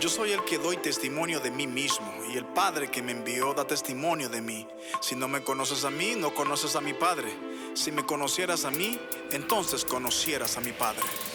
Yo soy el que doy testimonio de mí mismo, y el Padre que me envió da testimonio de mí. Si no me conoces a mí, no conoces a mi Padre. Si me conocieras a mí, entonces conocieras a mi Padre.